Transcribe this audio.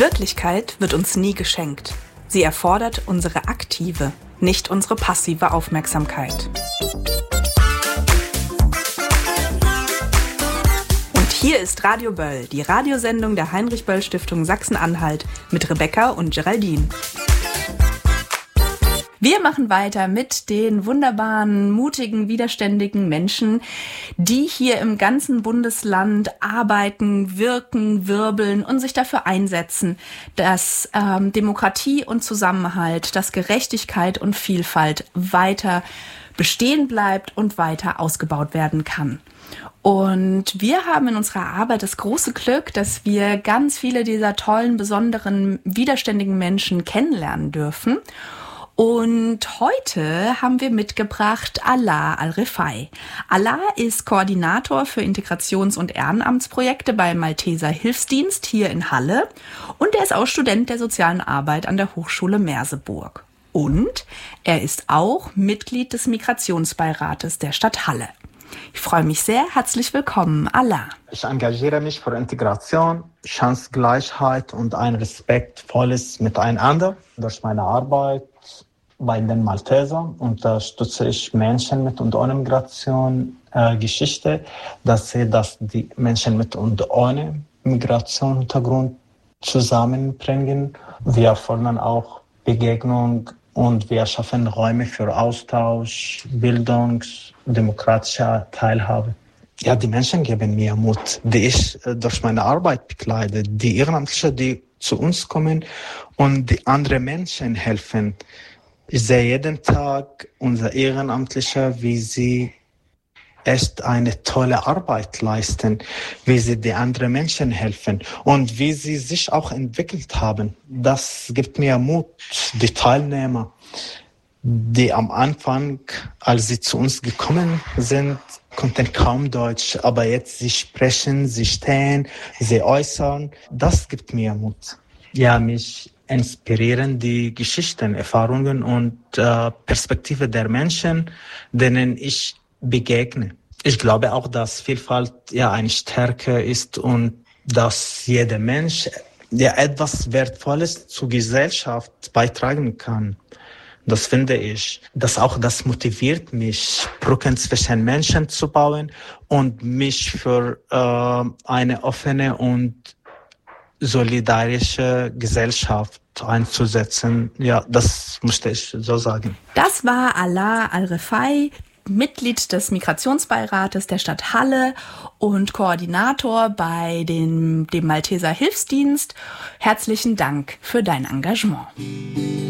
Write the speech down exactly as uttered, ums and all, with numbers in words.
Wirklichkeit wird uns nie geschenkt. Sie erfordert unsere aktive, nicht unsere passive Aufmerksamkeit. Und hier ist Radio Böll, die Radiosendung der Heinrich-Böll-Stiftung Sachsen-Anhalt mit Rebecca und Geraldine. Wir machen weiter mit den wunderbaren, mutigen, widerständigen Menschen, die hier im ganzen Bundesland arbeiten, wirken, wirbeln und sich dafür einsetzen, dass ähm, Demokratie und Zusammenhalt, dass Gerechtigkeit und Vielfalt weiter bestehen bleibt und weiter ausgebaut werden kann. Und wir haben in unserer Arbeit das große Glück, dass wir ganz viele dieser tollen, besonderen, widerständigen Menschen kennenlernen dürfen. Und heute haben wir mitgebracht Alaa Al-Refai. Alaa ist Koordinator für Integrations- und Ehrenamtsprojekte beim Malteser Hilfsdienst hier in Halle und er ist auch Student der sozialen Arbeit an der Hochschule Merseburg. Und er ist auch Mitglied des Migrationsbeirates der Stadt Halle. Ich freue mich sehr. Herzlich willkommen, Alaa. Ich engagiere mich für Integration, Chancengleichheit und ein respektvolles Miteinander. Durch meine Arbeit bei den Maltesern unterstütze ich Menschen mit und ohne Migration äh, Geschichte, dass sie dass die Menschen mit und ohne Migrationshintergrund zusammenbringen. Wir fordern auch Begegnung und wir schaffen Räume für Austausch, Bildung, demokratische Teilhabe. Ja, die Menschen geben mir Mut, die ich äh, durch meine Arbeit bekleide, die Ehrenamtliche, die zu uns kommen und die anderen Menschen helfen. Ich sehe jeden Tag unsere Ehrenamtliche, wie sie echt eine tolle Arbeit leisten, wie sie die anderen Menschen helfen und wie sie sich auch entwickelt haben. Das gibt mir Mut, die Teilnehmer, die am Anfang, als sie zu uns gekommen sind, konnten kaum Deutsch, aber jetzt sie sprechen, sie stehen, sie äußern. Das gibt mir Mut. Ja, mich inspirieren die Geschichten, Erfahrungen und äh, Perspektive der Menschen, denen ich begegne. Ich glaube auch, dass Vielfalt ja eine Stärke ist und dass jeder Mensch ja etwas Wertvolles zur Gesellschaft beitragen kann. Das finde ich. Das auch das motiviert mich, Brücken zwischen Menschen zu bauen und mich für äh, eine offene und solidarische Gesellschaft einzusetzen. Ja, das musste ich so sagen. Das war Alaa Al-Refai, Mitglied des Migrationsbeirates der Stadt Halle und Koordinator bei den, dem Malteser Hilfsdienst. Herzlichen Dank für dein Engagement.